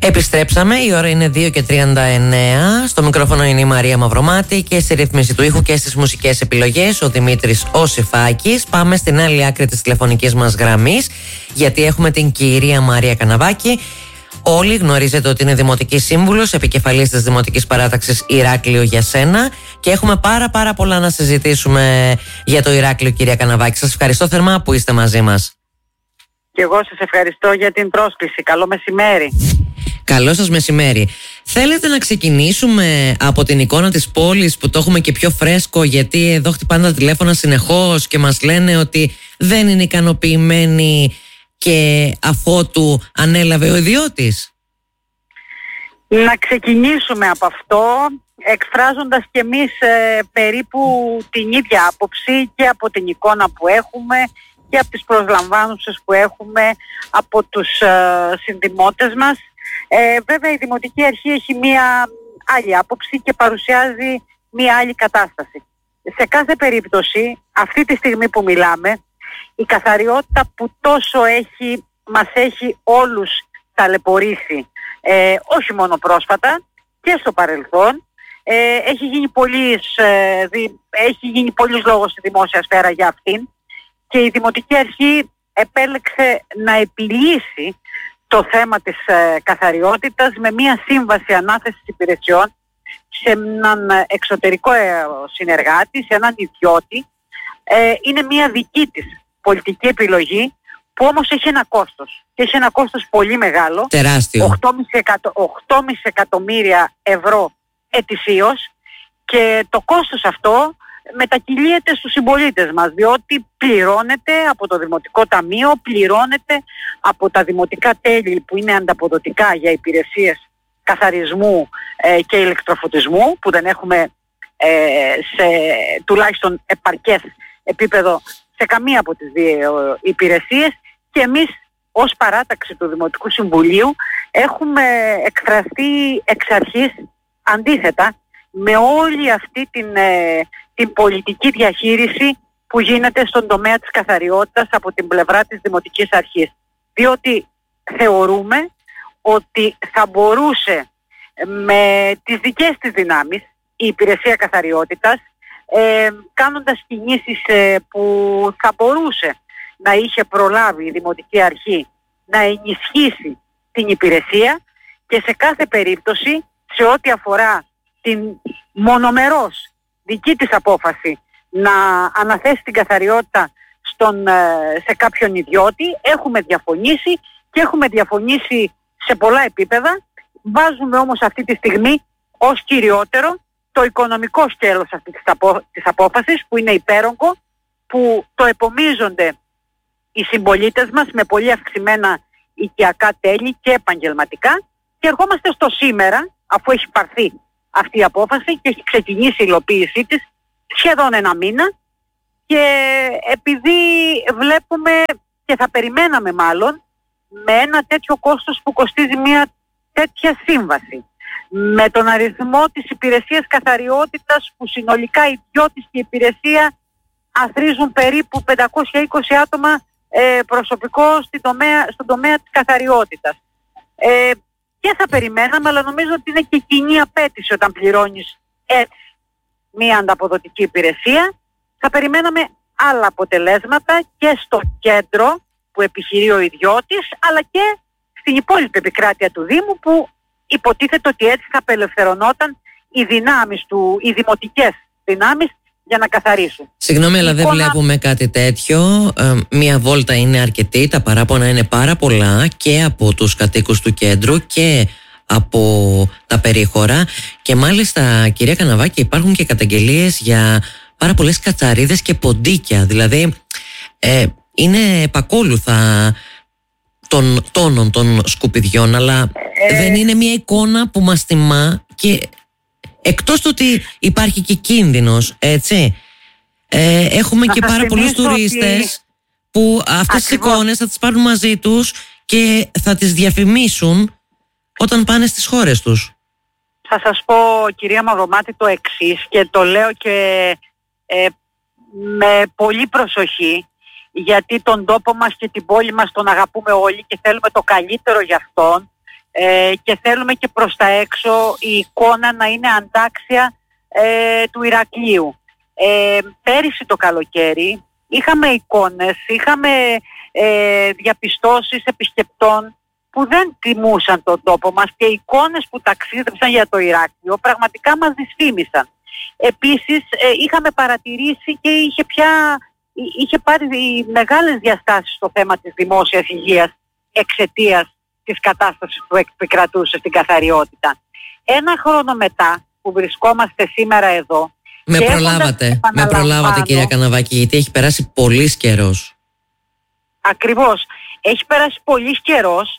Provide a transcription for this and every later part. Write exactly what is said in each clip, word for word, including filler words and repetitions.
Επιστρέψαμε, η ώρα είναι δύο και τριάντα εννέα. Στο μικρόφωνο είναι η Μαρία Μαυρομάτη και στη ρύθμιση του ήχου και στις μουσικές επιλογές ο Δημήτρης Οσιφάκης. Πάμε στην άλλη άκρη της τηλεφωνικής μας γραμμής, γιατί έχουμε την κυρία Μαρία Καναβάκη. Όλοι γνωρίζετε ότι είναι Δημοτική Σύμβουλος, επικεφαλής της Δημοτικής Παράταξης Ηράκλειο για σένα, και έχουμε πάρα πάρα πολλά να συζητήσουμε για το Ηράκλειο, κυρία Καναβάκη. Σας ευχαριστώ θερμά που είστε μαζί μας. Και εγώ σας ευχαριστώ για την πρόσκληση. Καλό μεσημέρι. Καλό σας μεσημέρι. Θέλετε να ξεκινήσουμε από την εικόνα της πόλης, που το έχουμε και πιο φρέσκο, γιατί εδώ χτυπάνε τα τηλέφωνα συνεχώς και μας λένε ότι δεν είναι ικανοποιημένοι και αφότου ανέλαβε ο ιδιώτης? Να ξεκινήσουμε από αυτό, εκφράζοντας και εμείς ε, περίπου την ίδια άποψη και από την εικόνα που έχουμε και από τις προσλαμβάνουσες που έχουμε από τους ε, συνδημότες μας. Ε, βέβαια η Δημοτική Αρχή έχει μία άλλη άποψη και παρουσιάζει μία άλλη κατάσταση. Σε κάθε περίπτωση, αυτή τη στιγμή που μιλάμε, η καθαριότητα που τόσο έχει, μας έχει όλους ταλαιπωρήσει, ε, όχι μόνο πρόσφατα και στο παρελθόν, ε, έχει γίνει πολύς, ε, δι, έχει γίνει πολύς λόγος στη δημόσια σφαίρα για αυτήν, και η Δημοτική Αρχή επέλεξε να επιλύσει το θέμα της ε, καθαριότητας με μια σύμβαση ανάθεσης υπηρεσιών σε έναν εξωτερικό ε, συνεργάτη, σε έναν ιδιώτη. Ε, είναι μια δική της πολιτική επιλογή, που όμως έχει ένα κόστος, και έχει ένα κόστος πολύ μεγάλο. Τεράστιο. οκτώ κόμμα πέντε εκατομμύρια ευρώ ετησίως, και το κόστος αυτό μετακυλίεται στους συμπολίτες μας, διότι πληρώνεται από το Δημοτικό Ταμείο, πληρώνεται από τα δημοτικά τέλη που είναι ανταποδοτικά για υπηρεσίες καθαρισμού ε, και ηλεκτροφωτισμού, που δεν έχουμε ε, σε τουλάχιστον επαρκές επίπεδο σε καμία από τις δύο υπηρεσίες, και εμείς ως παράταξη του Δημοτικού Συμβουλίου έχουμε εκφραστεί εξ αρχής αντίθετα με όλη αυτή την, ε, την πολιτική διαχείριση που γίνεται στον τομέα της καθαριότητας από την πλευρά της Δημοτικής Αρχής. Διότι θεωρούμε ότι θα μπορούσε με τις δικές της δυνάμεις η υπηρεσία καθαριότητας, ε, κάνοντας κινήσεις ε, που θα μπορούσε να είχε προλάβει η Δημοτική Αρχή, να ενισχύσει την υπηρεσία, και σε κάθε περίπτωση, σε ό,τι αφορά την μονομερός δική της απόφαση να αναθέσει την καθαριότητα στον, σε κάποιον ιδιώτη, έχουμε διαφωνήσει και έχουμε διαφωνήσει σε πολλά επίπεδα. Βάζουμε όμως αυτή τη στιγμή ως κυριότερο το οικονομικό σκέλος αυτής της, απο, της απόφασης, που είναι υπέρογκο, που το επομίζονται οι συμπολίτες μας με πολύ αυξημένα οικιακά τέλη και επαγγελματικά, και ερχόμαστε στο σήμερα, αφού έχει πάρθει αυτή η απόφαση και έχει ξεκινήσει η υλοποίησή της σχεδόν ένα μήνα, και επειδή βλέπουμε και θα περιμέναμε μάλλον με ένα τέτοιο κόστος που κοστίζει μια τέτοια σύμβαση, με τον αριθμό της υπηρεσίας καθαριότητας που συνολικά οι ιδιώτες και η υπηρεσία αθροίζουν περίπου πεντακόσια είκοσι άτομα ε, προσωπικό στην τομέα, στον τομέα της καθαριότητας. Ε, και θα περιμέναμε, αλλά νομίζω ότι είναι και κοινή απέτηση όταν πληρώνεις έτσι μία ανταποδοτική υπηρεσία. Θα περιμέναμε άλλα αποτελέσματα και στο κέντρο που επιχειρεί ο ιδιώτης, αλλά και στην υπόλοιπη επικράτεια του Δήμου, που υποτίθεται ότι έτσι θα απελευθερωνόταν οι δυνάμεις του, οι δημοτικές δυνάμεις για να καθαρίσουν. Συγγνώμη, αλλά δεν βλέπουμε κάτι τέτοιο. Ε, μία βόλτα είναι αρκετή, τα παράπονα είναι πάρα πολλά και από τους κατοίκους του κέντρου και από τα περίχωρα, και μάλιστα, κυρία Καναβάκη, υπάρχουν και καταγγελίες για πάρα πολλές κατσαρίδες και ποντίκια, δηλαδή ε, είναι επακόλουθα των τόνων των σκουπιδιών, αλλά ε... δεν είναι μια εικόνα που μας θυμά, και εκτός του ότι υπάρχει και κίνδυνος, έτσι, ε, έχουμε να και πάρα πολλούς τουρίστες ότι... που αυτές τις εικόνες θα τις πάρουν μαζί τους και θα τις διαφημίσουν όταν πάνε στις χώρες τους. Θα σας πω, κυρία Μαυρομάτη, το εξής, και το λέω και ε, με πολύ προσοχή, γιατί τον τόπο μας και την πόλη μας τον αγαπούμε όλοι και θέλουμε το καλύτερο για αυτόν. ε, και θέλουμε και προς τα έξω η εικόνα να είναι αντάξια ε, του Ηρακλείου. Ε, πέρυσι το καλοκαίρι είχαμε εικόνες, είχαμε ε, διαπιστώσεις επισκεπτών που δεν τιμούσαν τον τόπο μας και εικόνες που ταξίδεψαν για το Ηράκλειο πραγματικά μας δυσφήμισαν. Επίσης ε, είχαμε παρατηρήσει και είχε, πια, είχε πάρει μεγάλες διαστάσεις στο θέμα της δημόσιας υγείας εξαιτίας της κατάστασης που επικρατούσε στην καθαριότητα. Ένα χρόνο μετά που βρισκόμαστε σήμερα εδώ, με προλάβατε, με προλάβατε κυρία Καναβάκη, γιατί έχει περάσει πολύς καιρός. Ακριβώς, έχει περάσει πολύς καιρός.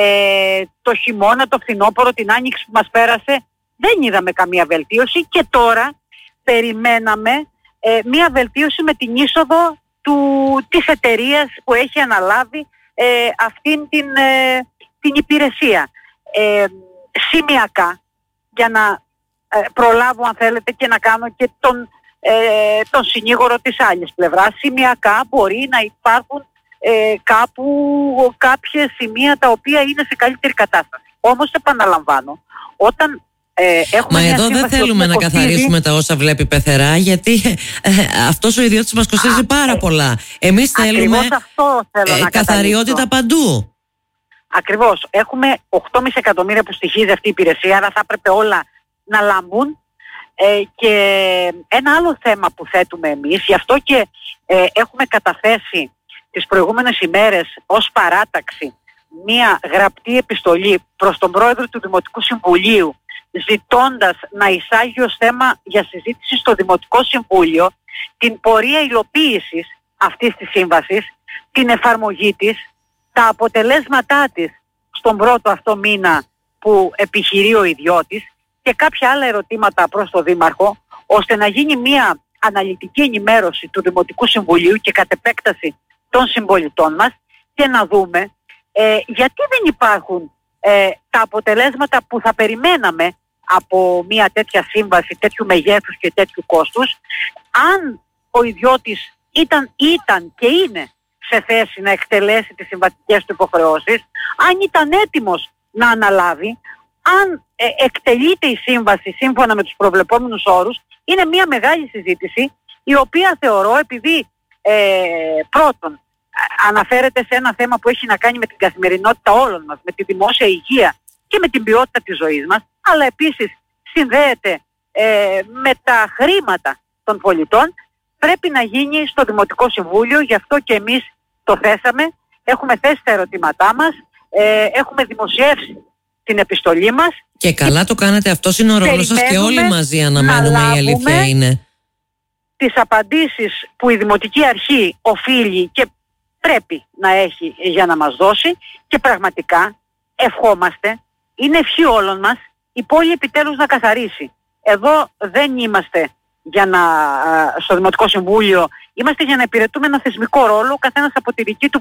Ε, το χειμώνα, το φθινόπωρο, την άνοιξη που μας πέρασε δεν είδαμε καμία βελτίωση και τώρα περιμέναμε ε, μία βελτίωση με την είσοδο του, της εταιρείας που έχει αναλάβει ε, αυτήν την, ε, την υπηρεσία. Ε, σημειακά, για να ε, προλάβω αν θέλετε και να κάνω και τον, ε, τον συνήγορο της άλλης πλευράς, σημειακά μπορεί να υπάρχουν Ε, κάπου κάποια σημεία τα οποία είναι σε καλύτερη κατάσταση. Όμως επαναλαμβάνω, όταν ε, έχουμε Μα μια εδώ δεν θέλουμε να κοστίζει, καθαρίσουμε τα όσα βλέπει πεθερά, γιατί ε, αυτός ο ιδιώτης μας κοστίζει α, πάρα ε, πολλά. Εμείς θέλουμε αυτό θέλω ε, να καθαριότητα παντού. Ακριβώς. Έχουμε οκτώ κόμμα πέντε εκατομμύρια που στοιχίζει αυτή η υπηρεσία, άρα θα έπρεπε όλα να λάμπουν. Ε, και ένα άλλο θέμα που θέτουμε εμείς, γι' αυτό και ε, έχουμε καταθέσει τις προηγούμενες ημέρες ως παράταξη μία γραπτή επιστολή προς τον πρόεδρο του Δημοτικού Συμβουλίου, ζητώντας να εισάγει ως θέμα για συζήτηση στο Δημοτικό Συμβούλιο την πορεία υλοποίησης αυτής της σύμβασης, την εφαρμογή της, τα αποτελέσματά της στον πρώτο αυτό μήνα που επιχειρεί ο ιδιώτης και κάποια άλλα ερωτήματα προς τον Δήμαρχο, ώστε να γίνει μία αναλυτική ενημέρωση του Δημοτικού Συμβουλίου και κατ' επέκταση των συμπολιτών μας και να δούμε ε, γιατί δεν υπάρχουν ε, τα αποτελέσματα που θα περιμέναμε από μια τέτοια σύμβαση τέτοιου μεγέθους και τέτοιου κόστους, αν ο ιδιώτης ήταν, ήταν και είναι σε θέση να εκτελέσει τις συμβατικές του υποχρεώσεις, αν ήταν έτοιμος να αναλάβει, αν ε, εκτελείται η σύμβαση σύμφωνα με τους προβλεπόμενους όρους. Είναι μια μεγάλη συζήτηση η οποία θεωρώ, επειδή ε, πρώτον αναφέρεται σε ένα θέμα που έχει να κάνει με την καθημερινότητα όλων μας, με τη δημόσια υγεία και με την ποιότητα της ζωής μας, αλλά επίσης συνδέεται ε, με τα χρήματα των πολιτών, πρέπει να γίνει στο Δημοτικό Συμβούλιο. Γι' αυτό και εμείς το θέσαμε, έχουμε θέσει τα ερωτήματά μας, ε, έχουμε δημοσιεύσει την επιστολή μας. Και καλά και το κάνετε, αυτός είναι ο ρόλος σας και όλοι μαζί αναμένουμε, η αλήθεια είναι. Τις απαντήσεις που η Δημοτική Αρχή οφείλει και πρέπει να έχει για να μας δώσει και πραγματικά ευχόμαστε, είναι ευχή όλων μας, η πόλη επιτέλους να καθαρίσει. Εδώ δεν είμαστε για να, στο Δημοτικό Συμβούλιο, είμαστε για να υπηρετούμε ένα θεσμικό ρόλο, ο καθένας από τη δική του